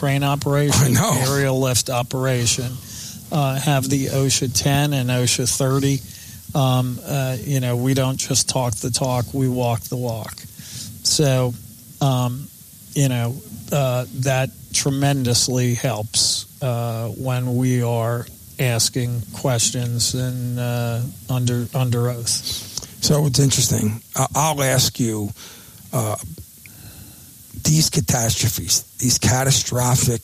crane operation, I know. aerial lift operation, have the OSHA 10 and OSHA 30. We don't just talk the talk, we walk the walk. So, that tremendously helps when we are asking questions and under oath. So it's interesting. I'll ask you, these catastrophes, these catastrophic,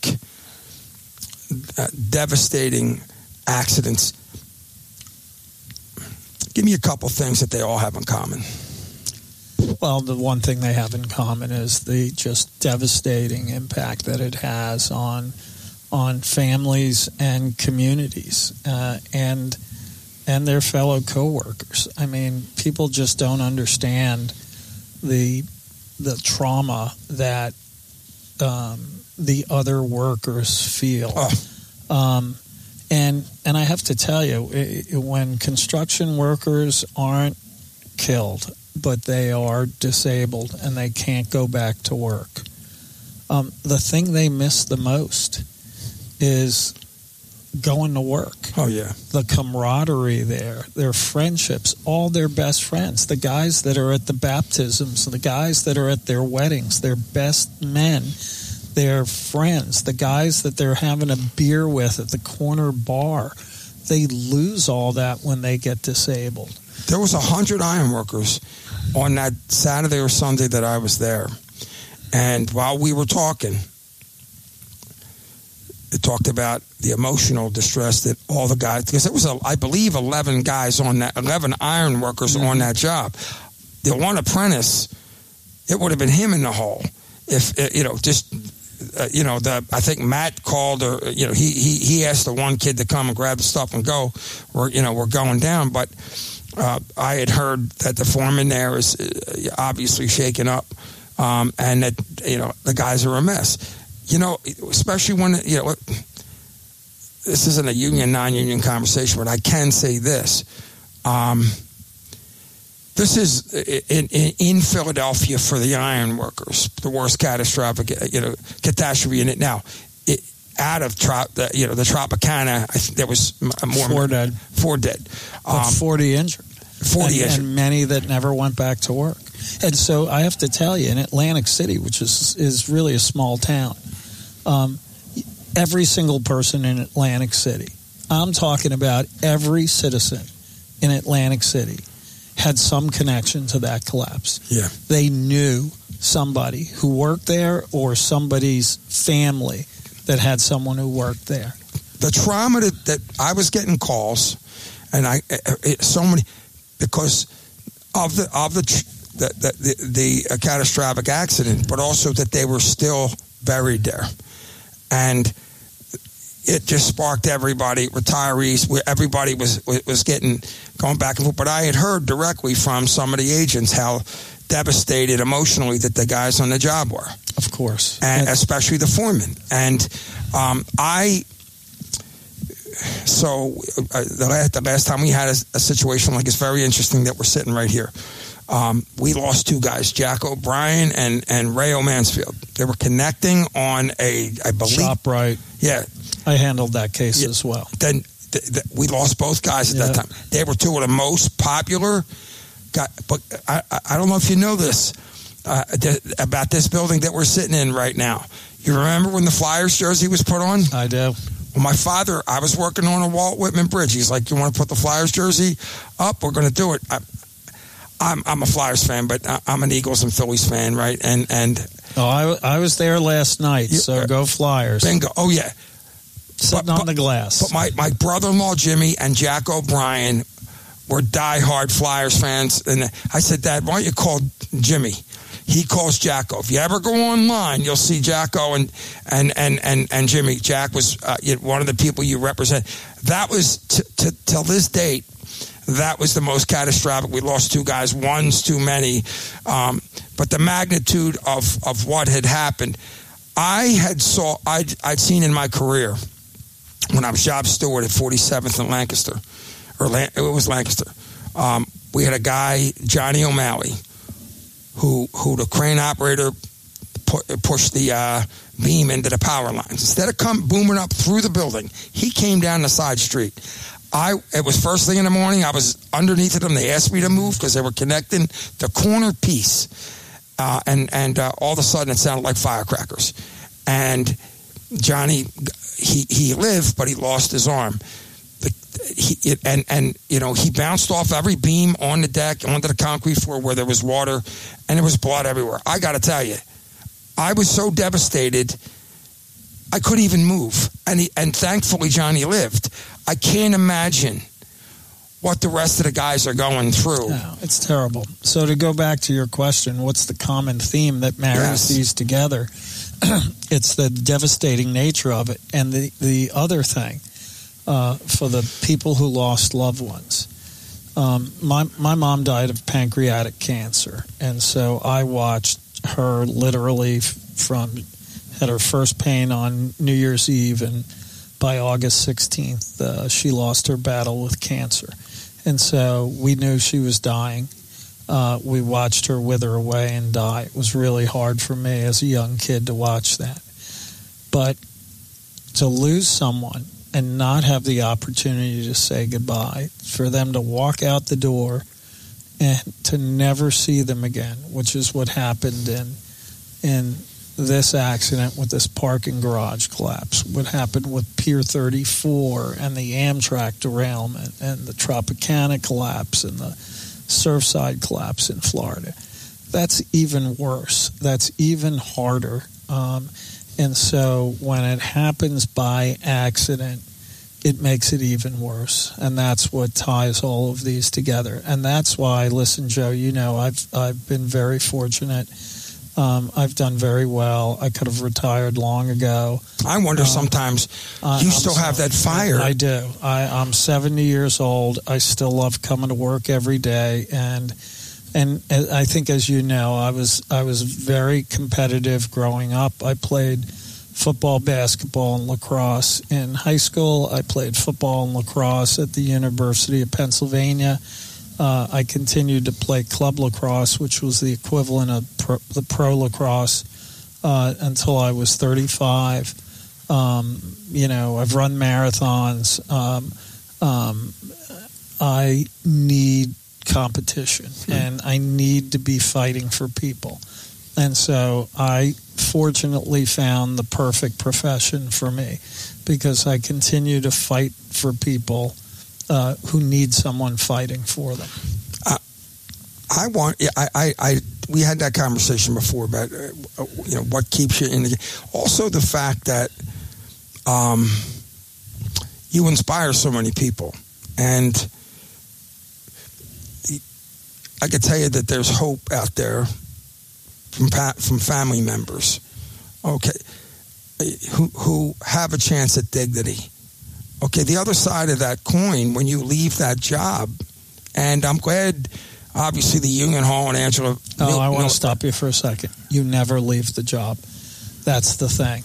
devastating accidents, give me a couple things that they all have in common. Well, the one thing they have in common is the just devastating impact that it has on families and communities and their fellow coworkers. I mean, people just don't understand the trauma that the other workers feel. And I have to tell you, when construction workers aren't killed, but they are disabled and they can't go back to work, the thing they miss the most is going to work. Oh, yeah. The camaraderie there, their friendships, all their best friends, the guys that are at the baptisms, the guys that are at their weddings, their best men, their friends, the guys that they're having a beer with at the corner bar. They lose all that when they get disabled. There was 100 iron workers on that Saturday or Sunday that I was there. And while we were talking, it talked about the emotional distress that all the guys, because there was, I believe, 11 guys on that, 11 iron workers on that job. The one apprentice, it would have been him in the hole. If, I think Matt called, or, he asked the one kid to come and grab the stuff and go. We're going down. But I had heard that the foreman there is obviously shaken up, and that, the guys are a mess. Especially when, this isn't a union, non-union conversation, but I can say this. This is in Philadelphia for the iron workers, the worst catastrophic, catastrophe in it. Now, out of the Tropicana, I think there was more. 4 dead. 4 dead. But 40 injured. 40 injured. And many that never went back to work. And so I have to tell you, in Atlantic City, which is really a small town, every single person in Atlantic City, I'm talking about every citizen in Atlantic City, had some connection to that collapse. Yeah. They knew somebody who worked there or somebody's family that had someone who worked there. The trauma that I was getting calls, and so many, because of the catastrophic accident, but also that they were still buried there. And it just sparked everybody, retirees, where everybody was going back and forth. But I had heard directly from some of the agents how devastated emotionally that the guys on the job were. Of course. And especially the foreman. And the last time we had a situation like it's very interesting that we're sitting right here. We lost 2 guys, Jack O'Brien and Rayo Mansfield. They were connecting on I believe. ShopRite. Yeah. I handled that case as well. Then we lost both guys at that time. They were 2 of the most popular guys. But I don't know if you know this about this building that we're sitting in right now. You remember when the Flyers jersey was put on? I do. Well, my father, I was working on a Walt Whitman bridge. He's like, "You want to put the Flyers jersey up? We're going to do it." I'm a Flyers fan, but I'm an Eagles and Phillies fan, right? And I was there last night, so go Flyers. Bingo. Oh, yeah. Sitting on the glass. But my brother-in-law, Jimmy, and Jack O'Brien were diehard Flyers fans. And I said, "Dad, why don't you call Jimmy?" He calls Jacko. If you ever go online, you'll see Jacko and Jimmy. Jack was one of the people you represent. That was, till this date, that was the most catastrophic. We lost 2 guys. One's too many. But the magnitude of what had happened, I'd seen in my career when I was job steward at 47th and Lancaster, it was Lancaster. We had a guy, Johnny O'Malley, who the crane operator pushed the beam into the power lines. Instead of booming up through the building, he came down the side street. It was first thing in the morning. I was underneath them. They asked me to move because they were connecting the corner piece. And all of a sudden it sounded like firecrackers. And Johnny, he lived, but he lost his arm. He bounced off every beam on the deck, onto the concrete floor where there was water, and there was blood everywhere. I got to tell you, I was so devastated, I couldn't even move. And thankfully, Johnny lived. I can't imagine what the rest of the guys are going through. No, it's terrible. So to go back to your question, what's the common theme that marries these together? It's the devastating nature of it. And the other thing, for the people who lost loved ones, my mom died of pancreatic cancer. And so I watched her literally had her first pain on New Year's Eve, and by August 16th, she lost her battle with cancer. And so we knew she was dying. We watched her wither away and die. It was really hard for me as a young kid to watch that. But to lose someone and not have the opportunity to say goodbye, for them to walk out the door and to never see them again, which is what happened in this accident with this parking garage collapse, what happened with Pier 34 and the Amtrak derailment and the Tropicana collapse and the Surfside collapse in Florida. That's even worse. That's even harder. And so when it happens by accident, it makes it even worse. And that's what ties all of these together. And that's why, listen, Joe, I've been very fortunate. I've done very well. I could have retired long ago. I wonder sometimes, you still have that fire. I do. I'm 70 years old. I still love coming to work every day. And I think, as you know, I was very competitive growing up. I played football, basketball, and lacrosse in high school. I played football and lacrosse at the University of Pennsylvania. I continued to play club lacrosse, which was the equivalent of the pro lacrosse, until I was 35. I've run marathons. I need competition, and I need to be fighting for people. And so I fortunately found the perfect profession for me, because I continue to fight for people who need someone fighting for them. We had that conversation before about what keeps you in the game. Also, the fact that you inspire so many people, and I can tell you that there's hope out there from family members, who have a chance at dignity. Okay, the other side of that coin, when you leave that job, and I'm glad, obviously, the Union Hall and Angela... I want to stop you for a second. You never leave the job. That's the thing.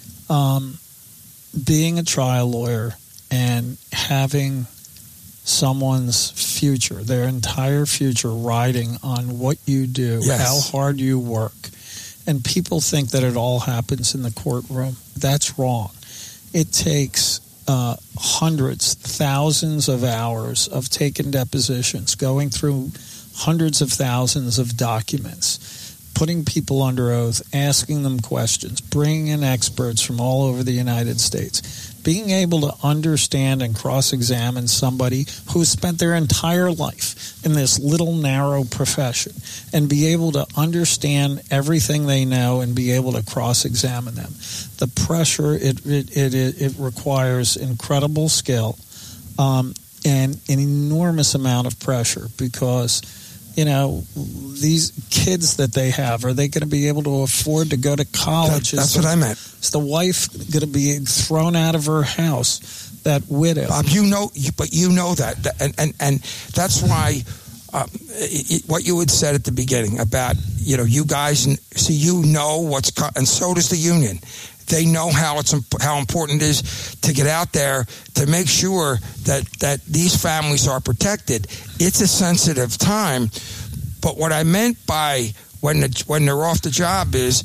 Being a trial lawyer and having someone's future, their entire future, riding on what you do, how hard you work, and people think that it all happens in the courtroom. That's wrong. It takes hundreds, thousands of hours of taking depositions, going through hundreds of thousands of documents, putting people under oath, asking them questions, bringing in experts from all over the United States, being able to understand and cross-examine somebody who spent their entire life in this little narrow profession, and be able to understand everything they know and be able to cross-examine them. The pressure, it requires incredible skill and an enormous amount of pressure, because these kids that they have, are they going to be able to afford to go to college? That's what I meant. Is the wife going to be thrown out of her house, that widow? Bob, but you know that. And that's why what you had said at the beginning about, you guys, and so does the union. They know how important it is to get out there to make sure that these families are protected. It's a sensitive time, but what I meant by when they're off the job is,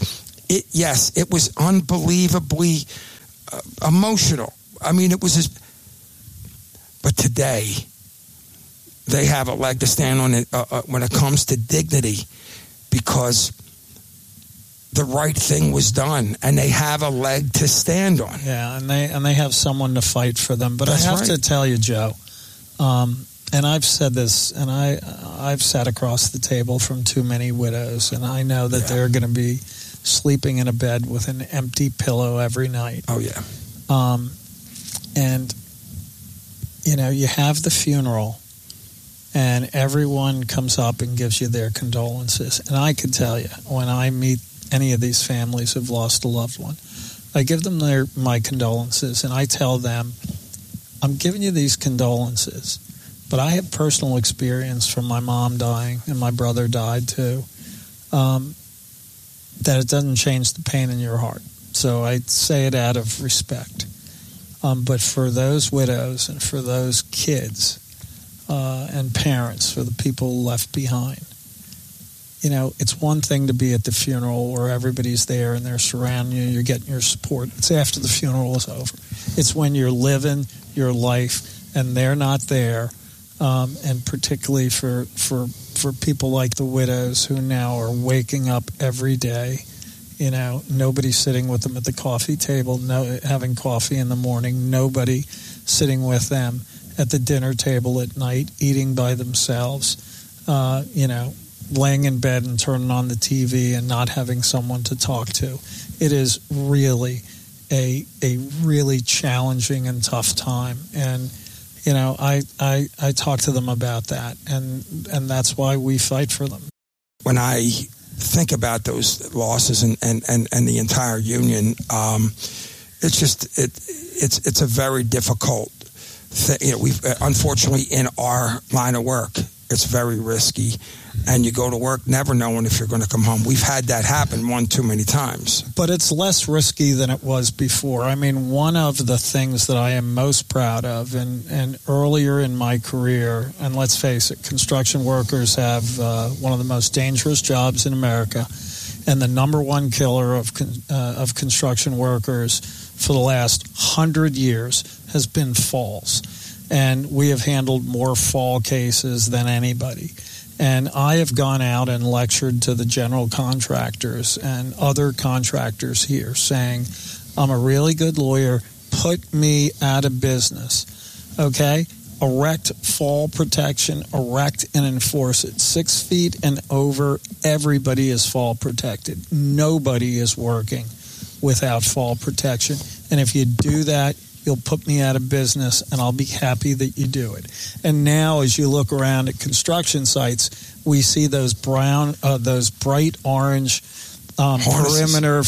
it was unbelievably emotional. I mean, it was but today, they have a leg to stand on it when it comes to dignity, because the right thing was done, and they have a leg to stand on. Yeah, and they have someone to fight for them. But That's I have right. to tell you, Joe, and I've said this, and I've sat across the table from too many widows, and I know that they're going to be sleeping in a bed with an empty pillow every night. Oh, yeah. And, you have the funeral, and everyone comes up and gives you their condolences. And I can tell you, when I meet any of these families who've lost a loved one, I give them my condolences, and I tell them, I'm giving you these condolences, but I have personal experience from my mom dying, and my brother died too, that it doesn't change the pain in your heart. So I say it out of respect. But for those widows and for those kids and parents, for the people left behind, it's one thing to be at the funeral where everybody's there and they're surrounding you, you're getting your support. It's after the funeral is over. It's when you're living your life and they're not there, and particularly for people like the widows who now are waking up every day. Nobody sitting with them at the coffee table, having coffee in the morning, nobody sitting with them at the dinner table at night, eating by themselves, laying in bed and turning on the TV and not having someone to talk to. It is really a really challenging and tough time. And, I talk to them about that, and that's why we fight for them. When I think about those losses and the entire union, it's a very difficult thing. We've unfortunately, in our line of work, it's very risky, and you go to work never knowing if you're going to come home. We've had that happen one too many times. But it's less risky than it was before. I mean, one of the things that I am most proud of, and earlier in my career, and let's face it, construction workers have one of the most dangerous jobs in America, and the number one killer of construction workers for the last 100 years has been falls. And we have handled more fall cases than anybody. And I have gone out and lectured to the general contractors and other contractors here saying, I'm a really good lawyer, put me out of business, okay? Erect fall protection, erect and enforce it. 6 feet and over, everybody is fall protected. Nobody is working without fall protection. And if you do that, you'll put me out of business, and I'll be happy that you do it. And now, as you look around at construction sites, we see those bright orange perimeter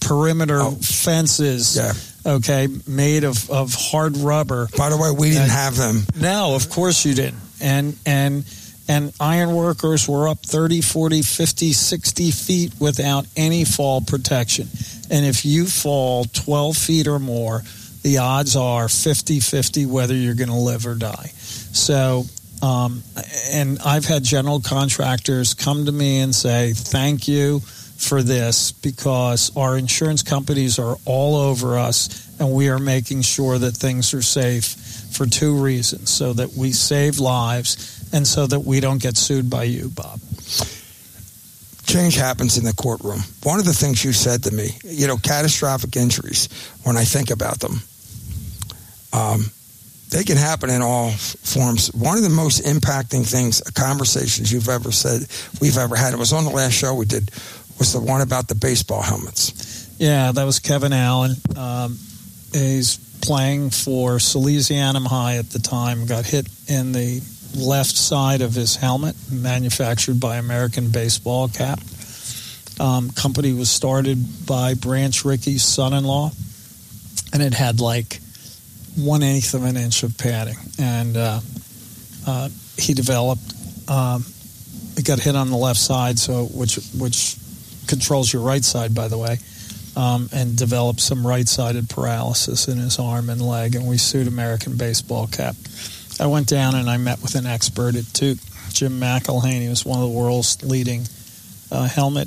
fences. Yeah. Okay, made of hard rubber. By the way, we didn't have them. No, of course you didn't. And iron workers were up 30, 40, 50, 60 feet without any fall protection. And if you fall 12 feet or more, the odds are 50-50 whether you're going to live or die. So, and I've had general contractors come to me and say, thank you for this, because our insurance companies are all over us, and we are making sure that things are safe for two reasons: so that we save lives and so that we don't get sued by you, Bob. Change happens in the courtroom. One of the things you said to me, catastrophic injuries, when I think about them, they can happen in all forms. One of the most impacting things, conversations we've ever had, it was on the last show we did, was the one about the baseball helmets. Yeah, that was Kevin Allen. He's playing for Salesianum High at the time, got hit in the left side of his helmet, manufactured by American Baseball Cap. Company was started by Branch Rickey's son-in-law, and it had like 1/8 of an inch of padding. And he developed, it got hit on the left side, so which controls your right side, by the way, and developed some right-sided paralysis in his arm and leg, and we sued American Baseball Cap. I went down and I met with an expert at Tuke, Jim McElhaney, who was one of the world's leading helmet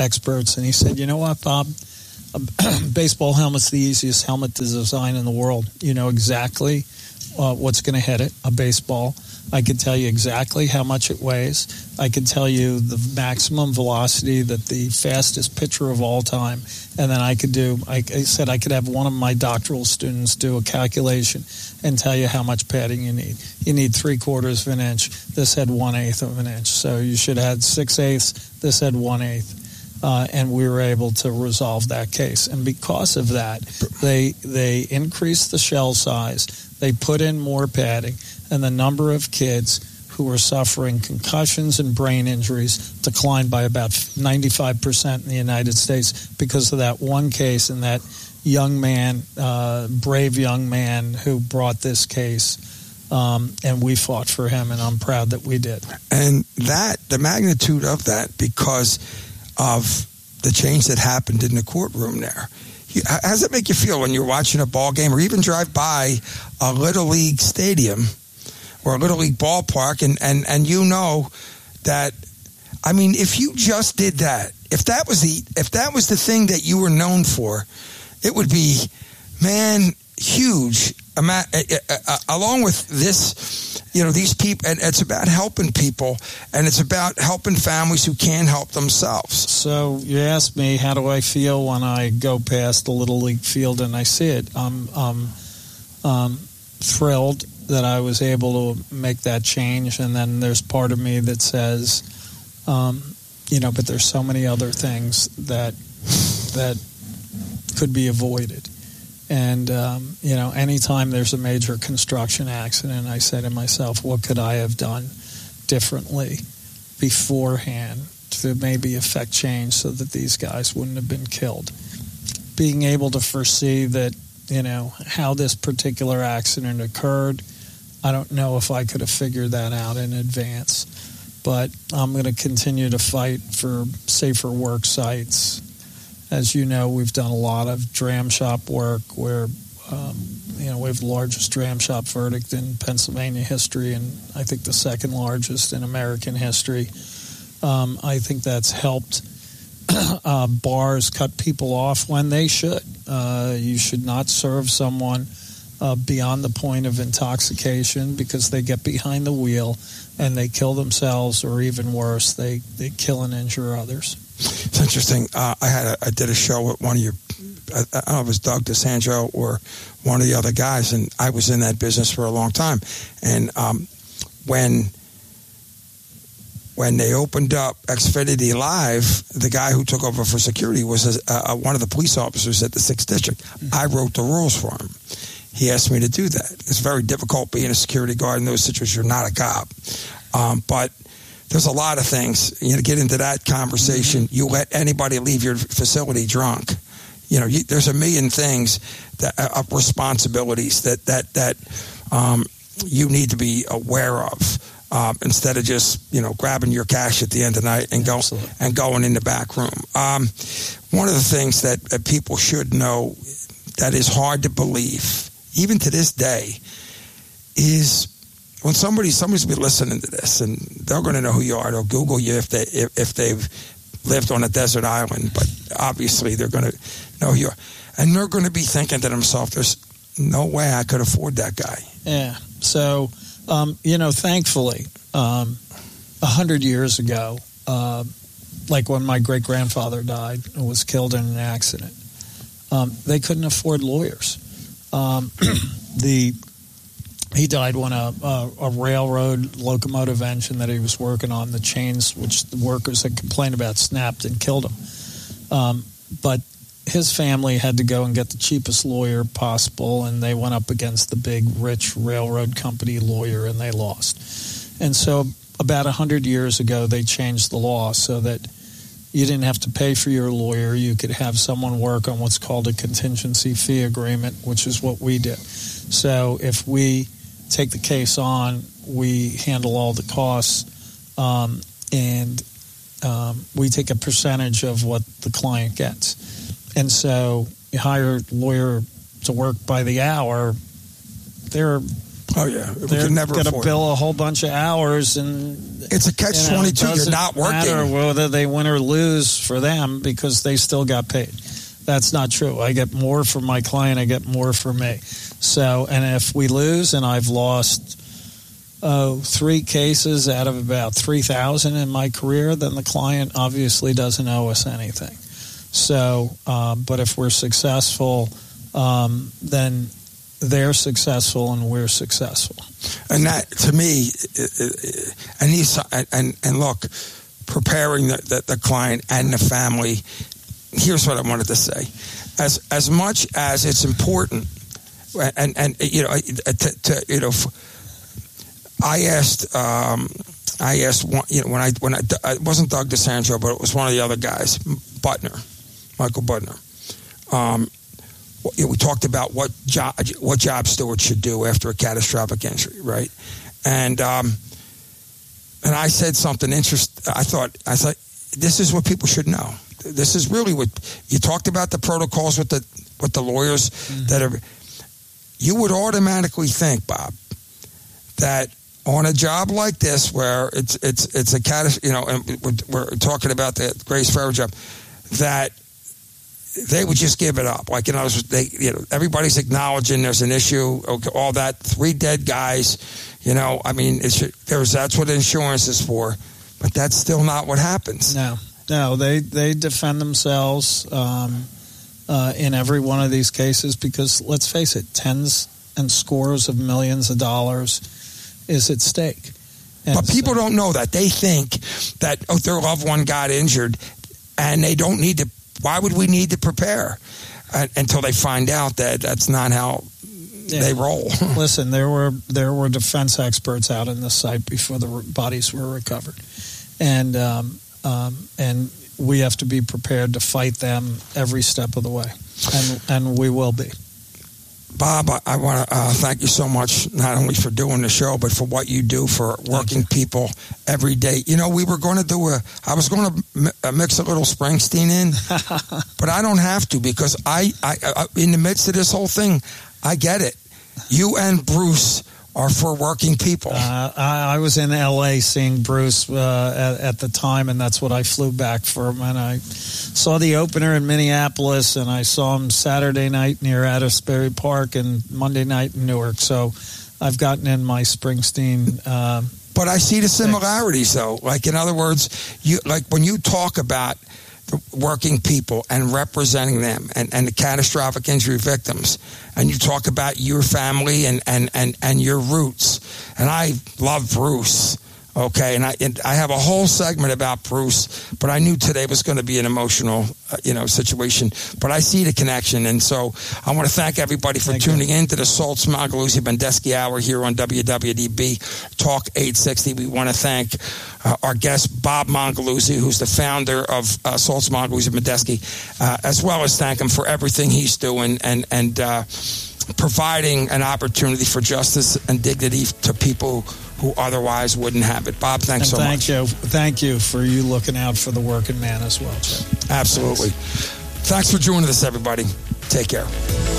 experts, and he said, "You know what, Bob? A baseball helmet's the easiest helmet to design in the world. You know exactly what's going to hit it, a baseball. I could tell you exactly how much it weighs. I could tell you the maximum velocity that the fastest pitcher of all time, and then I said I could have one of my doctoral students do a calculation and tell you how much padding you need. You need 3/4 of an inch. This had 1/8 of an inch. So you should have had 6/8. This had 1/8. And we were able to resolve that case. And because of that, they increased the shell size. They put in more padding, and the number of kids who were suffering concussions and brain injuries declined by about 95% in the United States because of that one case and that young man, brave young man who brought this case. And we fought for him, and I'm proud that we did. And the magnitude of that, because of the change that happened in the courtroom there. How does it make you feel when you're watching a ball game or even drive by a Little League stadium or a Little League ballpark and you know that, I mean, if you just did that, if that was the thing that you were known for, it would be, man, huge. Along with this, these people, and it's about helping people, and it's about helping families who can't help themselves. So you asked me, how do I feel when I go past the Little League field and I see it? I'm thrilled that I was able to make that change, and then there's part of me that says, but there's so many other things that could be avoided. And, anytime there's a major construction accident, I say to myself, what could I have done differently beforehand to maybe affect change so that these guys wouldn't have been killed? Being able to foresee that, how this particular accident occurred, I don't know if I could have figured that out in advance. But I'm going to continue to fight for safer work sites. As you know, we've done a lot of dram shop work where, we have the largest dram shop verdict in Pennsylvania history and I think the second largest in American history. I think that's helped bars cut people off when they should. You should not serve someone beyond the point of intoxication because they get behind the wheel and they kill themselves, or even worse, they kill and injure others. It's interesting. I did a show with one of your, I don't know if it was Doug DeSandro or one of the other guys, and I was in that business for a long time. And when they opened up Xfinity Live, the guy who took over for security was one of the police officers at the 6th District. I wrote the rules for him. He asked me to do that. It's very difficult being a security guard in those situations. You're not a cop. But there's a lot of things. To get into that conversation, you let anybody leave your facility drunk. There's a million things of responsibilities that you need to be aware of instead of just grabbing your cash at the end of the night and going in the back room. One of the things that people should know that is hard to believe, even to this day, is when somebody's been listening to this, and they're going to know who you are. They'll Google you if they've lived on a desert island, but obviously they're going to know who you are. And they're going to be thinking to themselves, there's no way I could afford that guy. Yeah. So, thankfully, 100 years ago, like when my great-grandfather died and was killed in an accident, they couldn't afford lawyers. He died when a railroad locomotive engine that he was working on, the chains which the workers had complained about, snapped and killed him. But his family had to go and get the cheapest lawyer possible, and they went up against the big, rich railroad company lawyer, and they lost. And so about 100 years ago, they changed the law so that you didn't have to pay for your lawyer. You could have someone work on what's called a contingency fee agreement, which is what we did. So if we take the case on, we handle all the costs, and we take a percentage of what the client gets. And so you hire a lawyer to work by the they're going to bill a whole bunch of hours, and It's a catch-22. You're not working. It doesn't matter whether they win or lose for them because they still got paid. That's not true. I get more for my client. I get more for me. So, and if we lose, and I've lost 3 cases out of about 3,000 in my career, then the client obviously doesn't owe us anything. So, but if we're successful, then they're successful and we're successful. And that, to me, and look, preparing the client and the family. Here's what I wanted to say: as much as it's important, and I asked when it wasn't Doug DeSandro, but it was one of the other guys, Michael Butner. We talked about what job stewards should do after a catastrophic injury, right? And I said something interesting. I thought this is what people should know. This is really what you talked about, the protocols with the lawyers that are. You would automatically think, Bob, that on a job like this, where it's a catastrophe, and we're talking about the Grace Ferrer job, that they would just give it up. Like, everybody's acknowledging there's an issue. Okay, all that, 3 dead guys. That's what insurance is for, but that's still not what happens. No, they defend themselves in every one of these cases because, let's face it, tens and scores of millions of dollars is at stake. And but people don't know that. They think that their loved one got injured and they don't need to. Why would we need to prepare until they find out that that's not how they roll? Listen, there were defense experts out in the site before the bodies were recovered. And we have to be prepared to fight them every step of the way, and we will be. Bob, I want to thank you so much, not only for doing the show, but for what you do for working people every day. We were going to I was going to mix a little Springsteen in, but I don't have to because I in the midst of this whole thing, I get it. You and Bruce are for working people. I was in L.A. seeing Bruce at the time, and that's what I flew back from. And I saw the opener in Minneapolis, and I saw him Saturday night near Adamsbury Park and Monday night in Newark. So I've gotten in my Springsteen. But I see the similarities, though. Like, in other words, when you talk about working people and representing them and the catastrophic injury victims, and you talk about your family and your roots, and I love Bruce, okay, and I have a whole segment about Bruce, but I knew today was going to be an emotional situation, but I see the connection. And so I want to thank everybody for tuning in to the Saltz Magaluzzi Bendesky Hour here on WWDB Talk 860. We want to thank our guest, Bob Magaluzzi, who's the founder of Saltz Magaluzzi Bendesky, as well as thank him for everything he's doing and providing an opportunity for justice and dignity to people who otherwise wouldn't have it. Bob, thanks so much. Thank you for you looking out for the working man as well, Chip. Absolutely. Thanks for joining us, everybody. Take care.